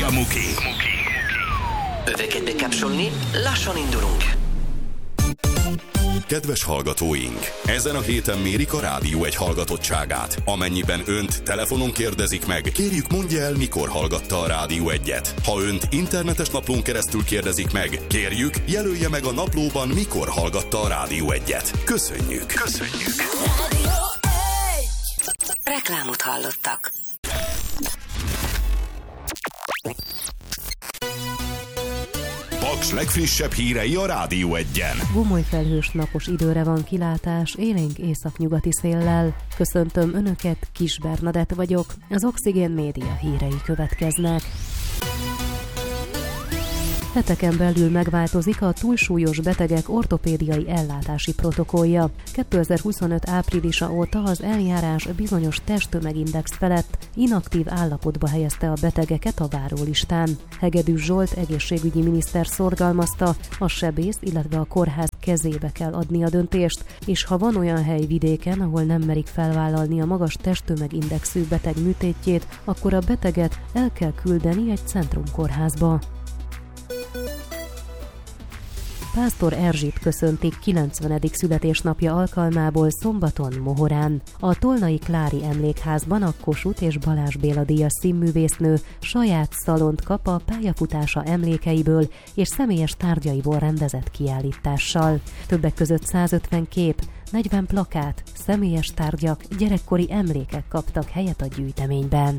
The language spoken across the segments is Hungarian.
a Muki. Öveket bekapcsolni, lassan indulunk. Kedves hallgatóink! Ezen a héten mérik a Rádió Egy hallgatottságát. Amennyiben önt telefonon kérdezik meg, kérjük mondja el, mikor hallgatta a Rádió Egyet. Ha önt internetes naplón keresztül kérdezik meg, kérjük, jelölje meg a naplóban, mikor hallgatta a Rádió Egyet. Köszönjük! Rádió Egy. Reklámot hallottak. Paks legfrissebb hírei a Rádió Egyen. Gomolyfelhős napos időre van kilátás, élénk északnyugati széllel. Köszöntöm Önöket, Kis Bernadett vagyok. Az Oxigén Média hírei következnek. Heteken belül megváltozik a túlsúlyos betegek ortopédiai ellátási protokollja. 2025 áprilisa óta az eljárás bizonyos testtömegindex felett inaktív állapotba helyezte a betegeket a várólistán. Hegedűs Zsolt egészségügyi miniszter szorgalmazta, a sebész, illetve a kórház kezébe kell adni a döntést, és ha van olyan hely vidéken, ahol nem merik felvállalni a magas testtömegindexű beteg műtétjét, akkor a beteget el kell küldeni egy centrumkórházba. Pásztor Erzsit köszöntik 90. születésnapja alkalmából szombaton Mohorán. A Tolnai Klári Emlékházban a Kossuth és Balázs Béla díjas színművésznő saját szalont kap a pályafutása emlékeiből és személyes tárgyaiból rendezett kiállítással. Többek között 150 kép, 40 plakát, személyes tárgyak, gyerekkori emlékek kaptak helyet a gyűjteményben.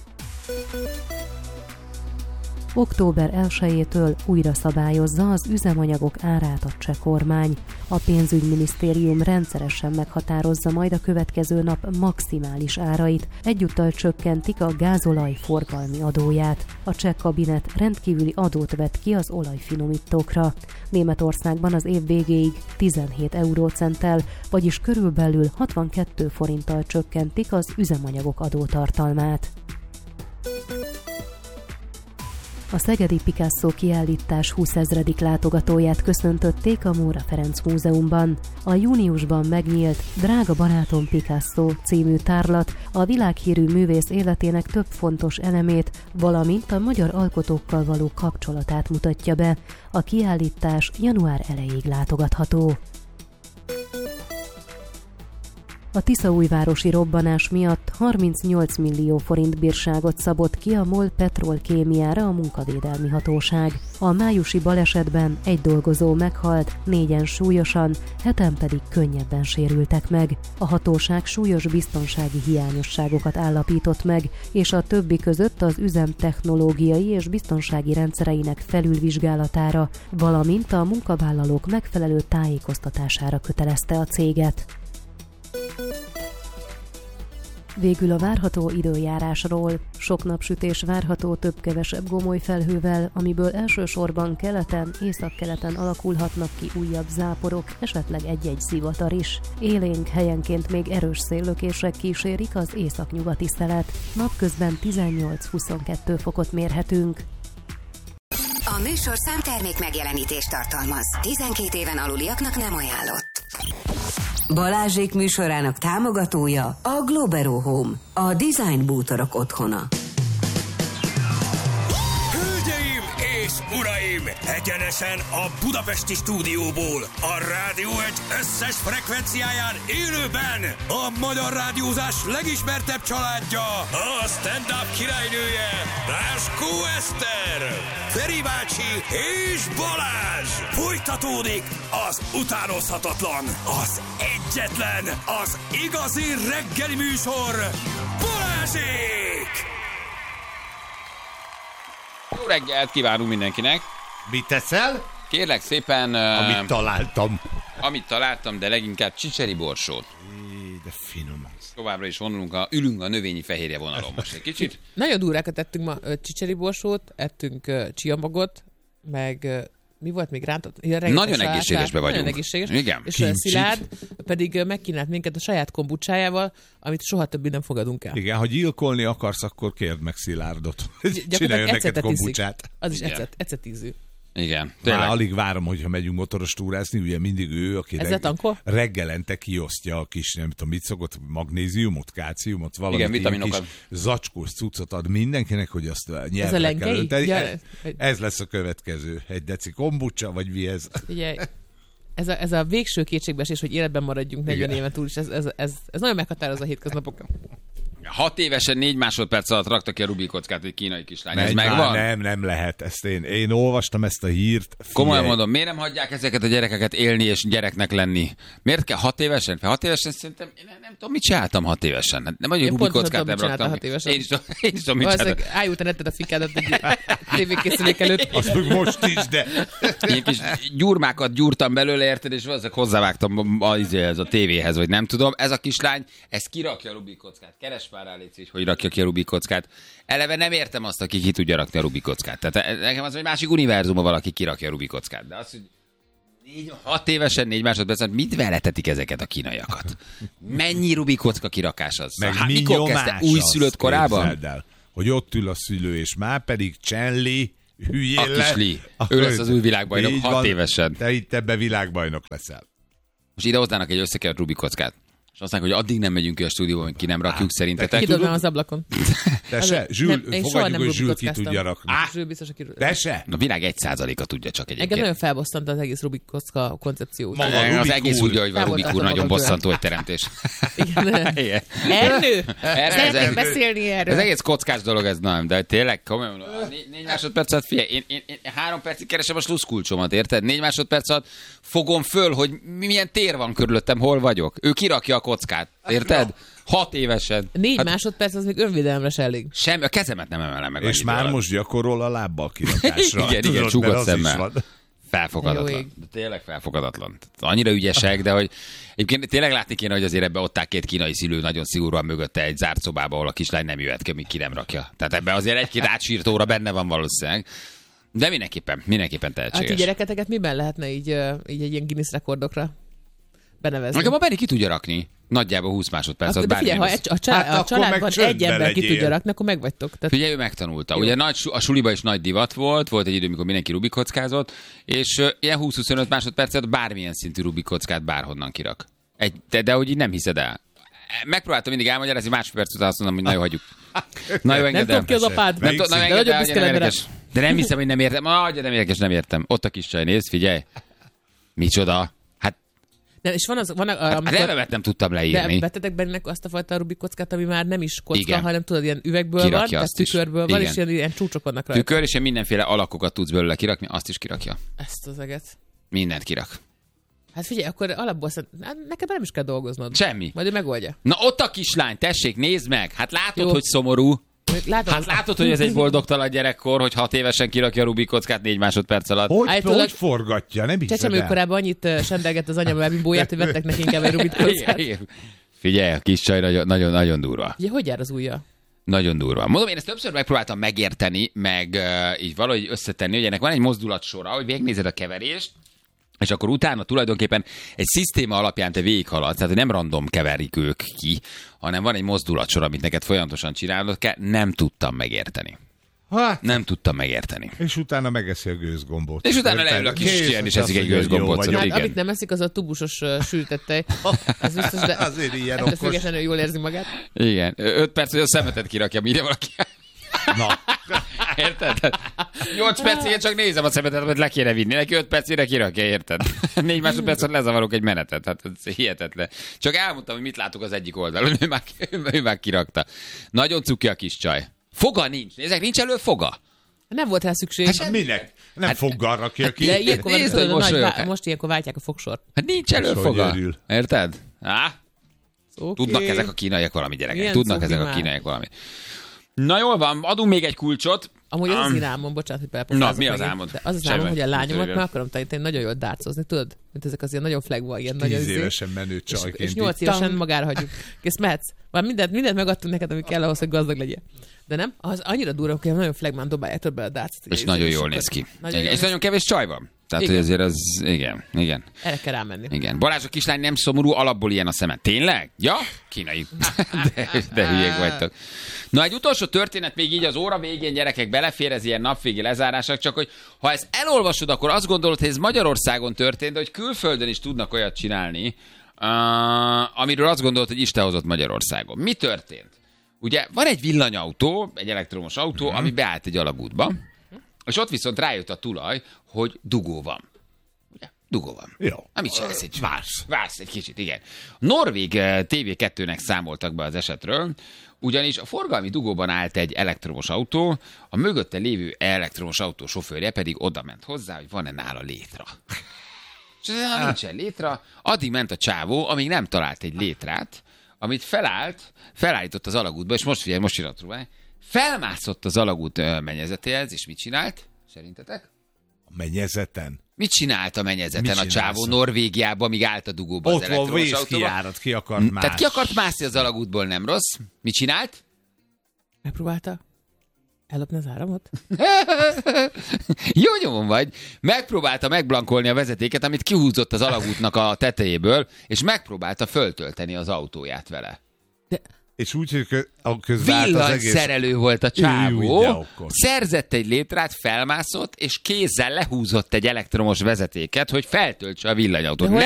Október 1-től újra szabályozza az üzemanyagok árát a cseh kormány. A pénzügyminisztérium rendszeresen meghatározza majd a következő nap maximális árait, egyúttal csökkentik a gázolaj forgalmi adóját. A cseh kabinet rendkívüli adót vet ki az olajfinomítókra. Németországban az év végéig 17 eurócenttel, vagyis körülbelül 62 forinttal csökkentik az üzemanyagok adótartalmát. A szegedi Picasso kiállítás 20 000. látogatóját köszöntötték a Móra Ferenc Múzeumban. A júniusban megnyílt Drága barátom Picasso című tárlat a világhírű művész életének több fontos elemét, valamint a magyar alkotókkal való kapcsolatát mutatja be. A kiállítás január elejéig látogatható. A tiszaújvárosi robbanás miatt 38 millió forint bírságot szabott ki a MOL Petrolkémiára a munkavédelmi hatóság. A májusi balesetben egy dolgozó meghalt, 4-en súlyosan, 7-en pedig könnyebben sérültek meg. A hatóság súlyos biztonsági hiányosságokat állapított meg, és a többi között az üzem technológiai és biztonsági rendszereinek felülvizsgálatára, valamint a munkavállalók megfelelő tájékoztatására kötelezte a céget. Végül a várható időjárásról. Sok napsütés várható több-kevesebb gomolyfelhővel, amiből elsősorban keleten, északkeleten alakulhatnak ki újabb záporok, esetleg egy-egy zivatar is. Élénk helyenként még erős széllökések kísérik az északnyugati szelet. Napközben 18-22 fokot mérhetünk. A műsorszám termék megjelenítést tartalmaz. 12 éven aluliaknak nem ajánlott. Balázsék műsorának támogatója a Globero Home, a design bútorok otthona. Hölgyeim és uraim, egyenesen a budapesti stúdióból, a Rádió Egy összes frekvenciáján élőben a magyar rádiózás legismertebb családja, a stand-up királynője, Ráskó Eszter, Feri bácsi és Balázs. Folytatódik az utánozhatatlan, az egyetlen, az igazi reggeli műsor, Balázsék! Jó reggelt kívánunk mindenkinek! Mit teszel? Kérlek szépen... Amit találtam, de leginkább csicseri borsót. De finom az. Továbbra is ülünk a növényi fehérje vonalon most egy kicsit. Nagyon durvákat ettünk ma, csicseri borsót, ettünk csiamagot, meg mi volt még rántott? Nagyon egészségesbe vagyunk. Nagyon egészséges. Igen. És Kimcsit. Szilárd pedig megkínált minket a saját kombucsájával, amit soha többé nem fogadunk el. Igen, ha gyilkolni akarsz, akkor kérd meg Szilárdot. Csináljon neked kombucsát. Az is ecetízű. Igen. Már alig várom, hogyha megyünk motoros túrászni, ugye mindig ő, aki reggelente kiosztja a kis, nem tudom, mit szokott, magnéziumot, kálciumot, valamit, igen, kis zacskós cuccot ad mindenkinek, hogy azt nyelvre kell önteni. Ez lesz a következő. 1 deci kombucha, vagy mi ez? Figyelj, ez a végső kétségbeesés, hogy életben maradjunk 40 éven túl, és ez nagyon meghatározza a hétköznapokon. 6 évesen 4 másodperc alatt rakta ki a Rubik kockát egy kínai kislány. Ez megvan? Nem lehet. Ezt én olvastam ezt a hírt. Komolyan mondom, miért nem hagyják ezeket a gyerekeket élni és gyereknek lenni? Miért kell 6 évesen? 6 évesen szerintem, én nem tudom, mit csináltam 6 évesen. Nem vagy, hogy Rubik kockát nem raktam. Én is tudom, mit csináltam. Állj etted a fikádat egy tévékészülék előtt. Azt meg most is, de... Ilyen kis gyurmákat gyúrtam belőle, érted, és valószínűleg hozzávágtam a tévéhez, vagy nem tudom. Ez a kislány, ez kirakja a Rubik kockát. Keres már rá, légy, hogy rakja ki a Rubik kockát. Eleve nem értem azt, aki ki tudja rakni a Rubik kockát. Tehát nekem az, hogy másik univerzuma valaki kirakja a Rubik kockát. De az, hogy 6 évesen 4 másodpercen mit veletetik ezeket a kínaiakat? Mennyi Rubik kocka kirakás az? Meg mikor kezdte? Újszülött korában? El, hogy ott ül a szülő, és már pedig Csenli hülyén le. A kisli. Ő lesz az új világbajnok 6 évesen. Te itt ebbe világbajnok leszel. Most ide hoznának egy összekert Rubik kockát. És azt mondják, hogy addig nem megyünk ki a stúdióba, hogy ki nem rakjuk szerintetek. Kidobnám az ablakon. Te se? Fogadjuk, hogy Zsül ki tudja rakni. Zsül biztos, aki... Te se? A világ 1%-a tudja csak egyébként. Engem nagyon felbosszant az egész Rubik kocka koncepció. Az egész úgy, hogy a Rubik úr nagyon bosszantó egy teremtés. Igen. Ernő! Szeretnék beszélni erről. Az egész kockás dolog ez nem, de tényleg komolyan 4 másodpercet, figyelj, én 3 percig keresem a sluszkulcsomat, érted? 4 másodperc alatt fogom föl, hogy milyen tér van körülöttem, hol vagyok. Ő kirakja a kockát, érted? 6 évesen. 4 másodperc az még önvédelemre se elég. Semmi, a kezemet nem emelem meg. És már most gyakorol a lábbal kirakásra. igen, csukott szemmel. Felfogadatlan. De tényleg felfogadatlan. Annyira ügyesek, de hogy egyébként tényleg látni kéne, hogy azért ebbe ott áll 2 kínai szülő nagyon szigorúan mögötte egy zárt szobába, ahol a kislány nem jöhet ki, amíg ki nem rakja. Tehát ebben azért 1-2 átsírtóra benne van valószínűleg. De mindenképpen tehetséges. Hát a gyereketeket miben lehetne így egy ilyen Guinness rekordokra benevezni? Nekem a Benni ki tudja rakni. Nagyjából 20 másodperc. De figyelj, ha a családban egy ember ki tudja rakni, akkor megvagytok. Tehát... Figyelj, ő megtanulta. Ugye a suliba is nagy divat volt egy idő, amikor mindenki Rubik kockázott, és ilyen 20-25 másodpercet bármilyen szintű Rubik kockát bárhonnan kirak. De hogy így nem hiszed el. Megpróbáltam mindig elmagyarázni, másodperc után azt mondom, hogy na jó, hagyjuk. Na jó, engedem. Nem tudom ki az apád. De nem hiszem, hogy nem értem. Nem értem. Ott a kis csaj, nézd, figyelj. Micsoda. És van amikor... nem tudtam leírni. De vettetek benne azt a fajta Rubik kockát, ami már nem is kocka, hanem tudod, ilyen üvegből van, tehát tükörből van, és ilyen csúcsok vannak rajta. Tükör, és ilyen mindenféle alakokat tudsz belőle kirakni, azt is kirakja. Ezt az eget. Mindent kirak. Hát figyelj, akkor alapból neked nem is kell dolgoznod. Semmi. Majd ő megoldja. Na ott a kislány, tessék, nézd meg! Hát látod, hogy szomorú. Látod, hogy ez egy boldogtalan gyerekkor, hogy 6 évesen kirakja a Rubik kockát 4 másodperc alatt. Hogy forgatja, nem hiszed el. Csecsemőkorában annyit sendelgett az anya melbimbóját, hogy vettek neki inkább egy Rubik kockát. Figyelj, a kis csaj nagyon durva. Ugye, hogy jár az ujja? Nagyon durva. Mondom, én ezt többször megpróbáltam megérteni, meg így valahogy összetenni, hogy ennek van egy mozdulatsora, hogy végignézed a keverést, és akkor utána tulajdonképpen egy szisztéma alapján te végighaladsz, tehát nem random keverik ők ki, hanem van egy mozdulatsor, amit neked folyamatosan csinálnod kell. Nem tudtam megérteni. Nem tudtam megérteni. És utána megeszi a gőzgombot. És utána leül a kis ilyen, és eszik egy gőzgombot. Hát, amit nem eszik, az a tubusos sültett tej. Ez biztos, de azért ilyen okos. Függetlenül jól érzi magát. Igen. 5 perc, hogy a szemetet kirakja, mire valaki... Na. Érted? 8 percig csak nézem a szemetet, hogy le kéne vinni. Neki 5 percére kirakja, érted? 4 másodpercet lezavarok egy menetet. Hát ez hihetetlen. Csak elmondtam, hogy mit látok az egyik oldalon. Ő már kirakta. Nagyon cuki a kis csaj. Foga nincs. Nézzek, nincs elő foga. Nem volt rá szükség. Hát minek? Nem foggal rakja ki. De ilyenkor most ilyenkor váltják a fogsort. Hát nincs elő foga. Érted? Tudnak ezek a kínaiak valami, gyerekek. Tudnak ezek a kínaiak valami. Na jól van, adunk még egy kulcsot. Amúgy az az én álmom, bocsánat, hogy belpofázok. Na, mi az álmod? Az az álmom, hogy a lányomat meg akarom tanítani nagyon jól dárcozni, tudod? Mint ezek az ilyen nagyon flagva, ilyen nagyon 10 évesen menő csajként. És 8 évesen magára hagyjuk. Kész, mehetsz. Már mindent megadtunk neked, ami kell ahhoz, hogy gazdag legyél. De nem? Az annyira durva, hogy nagyon flagmán dobálják többel a dárcot. És nagyon jól néz ki. És nagyon kevés csaj van. Tehát, hogy azért az, igen. Erre kell rámenni. Igen. Balázs, a kislány nem szomorú, alapból ilyen a szeme. Tényleg? Ja? Kínai. De hülyék vagytok. Na, egy utolsó történet még így az óra végén, gyerekek, belefér, ez ilyen napvégi lezárások, csak hogy ha ezt elolvasod, akkor azt gondolod, hogy ez Magyarországon történt, de hogy külföldön is tudnak olyat csinálni, amiről azt gondolod, hogy Isten hozott Magyarországon. Mi történt? Ugye van egy villanyautó, egy elektromos autó, ami beállt egy alagútba, és ott viszont rájött a tulaj, hogy dugó van. Ugye? Dugó van. Jó. Amit csinálsz egy vársz egy kicsit, igen. A norvég TV2-nek számoltak be az esetről, ugyanis a forgalmi dugóban állt egy elektromos autó, a mögötte lévő elektromos autó sofőrje pedig oda ment hozzá, hogy van-e nála létra. És ha nincsen létra, addig ment a csávó, amíg nem talált egy létrát, amit felállított az alagútba, és most figyelj, most jön a trúvány, felmászott az alagút mennyezetéhez, és mit csinált? Szerintetek? A mennyezeten? Mit csinált a mennyezeten a csávó Norvégiában, amíg állt a dugóba az elektromos autóba? Ott van vészkijárat, ki akart mászni. Tehát ki akart mászni az alagútból, nem rossz. Mit csinált? Megpróbálta ellopni az áramot? Jó nyomon vagy. Megpróbálta megblankolni a vezetéket, amit kihúzott az alagútnak a tetejéből, és megpróbálta föltölteni az autóját vele. És úgy, hogy közben villanyszerelő volt a csávó, szerzett egy létrát, felmászott, és kézzel lehúzott egy elektromos vezetéket, hogy feltöltse a villanyautót.